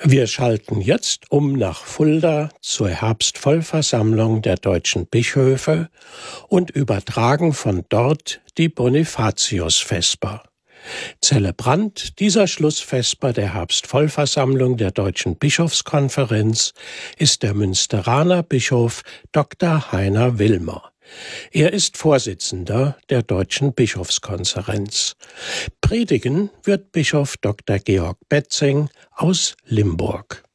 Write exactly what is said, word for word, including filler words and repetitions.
Wir schalten jetzt um nach Fulda zur Herbstvollversammlung der deutschen Bischöfe und übertragen von dort die Bonifatius-Vesper. Zelebrant dieser Schlussvesper der Herbstvollversammlung der Deutschen Bischofskonferenz ist der Münsteraner Bischof Doktor Heiner Wilmer. Er ist Vorsitzender der Deutschen Bischofskonferenz. Predigen wird Bischof Doktor Georg Betzing aus Limburg.